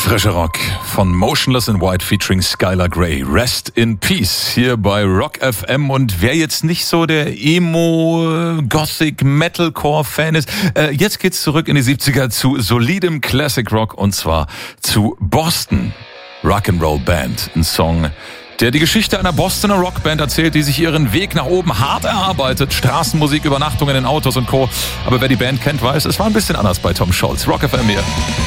Frischer Rock von Motionless in White featuring Skylar Grey. Rest in Peace hier bei Rock FM. Und wer jetzt nicht so der Emo, Gothic, Metalcore-Fan ist, jetzt geht's zurück in die 70er zu solidem Classic Rock und zwar zu Boston Rock'n'Roll Band. Ein Song, der die Geschichte einer Bostoner Rockband erzählt, die sich ihren Weg nach oben hart erarbeitet. Straßenmusik, Übernachtungen in Autos und Co. Aber wer die Band kennt, weiß, es war ein bisschen anders bei Tom Scholz. Rock FM hier.